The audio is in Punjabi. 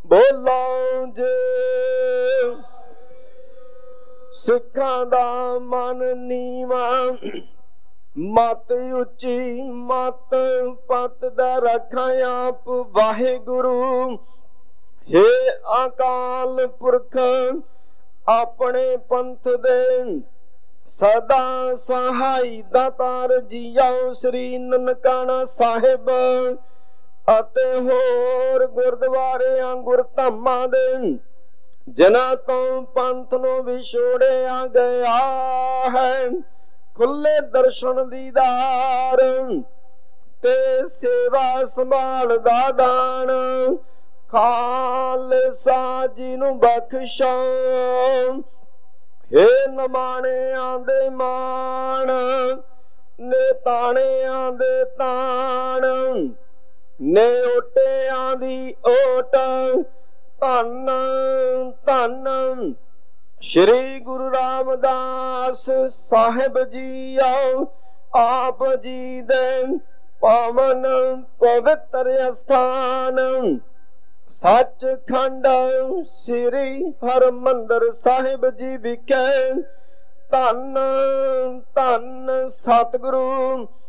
ਬੋਲਾਂ ਜੇ ਸਿੱਖਾਂ ਦਾ ਮਨ ਨੀਵਾਂ, ਮਤ ਉੱਚੀ ਮਤ ਪਤ ਦਾ ਰੱਖਾਂ ਆਪ ਵਾਹਿਗੁਰੂ। ਹੇ ਅਕਾਲ ਪੁਰਖ ਆਪਣੇ ਪੰਥ ਦੇ ਸਦਾ ਸਹਾਈ ਦਾਤਾਰ ਜੀਓ ਸ੍ਰੀ ਨਨਕਾਣਾ ਸਾਹਿਬ ਅਤੇ ਹੋਰ ਗੁਰਦੁਆਰਿਆਂ ਗੁਰਧਾਮਾਂ ਦੇ ਜਿਨ੍ਹਾਂ ਤੋਂ ਪੰਥ ਨੂੰ ਵਿਛੋੜਿਆ ਗਿਆ ਹੈ, ਖੁੱਲੇ ਦਰਸ਼ਨ ਦੀਦਾਰ ਤੇ ਸੇਵਾ ਸੰਭਾਲ ਦਾ ਦਾਨ ਖਾਲਸਾ ਜੀ ਨੂੰ ਬਖਸ਼ੋ। ਹੇ ਨਮਾਣਿਆਂ ਦੇ ਮਾਣ, ਨੇ ਤਾਣਿਆਂ ਦੇ ਤਾਣ, ਨੇ ਓਟਿਆਂ ਦੀ ਓਟ, ਧੰਨ ਧੰਨ ਸ਼੍ਰੀ ਗੁਰੂ ਰਾਮਦਾਸ ਸਾਹਿਬ ਜੀ ਆਪ ਜੀ ਦੇ ਪਾਵਨ ਪਵਿੱਤਰ ਅਸਥਾਨ ਸੱਚਖੰਡ ਸ੍ਰੀ ਹਰਿਮੰਦਰ ਸਾਹਿਬ ਜੀ ਵਿਖੇ ਧੰਨ ਧੰਨ ਸਤਿਗੁਰੂ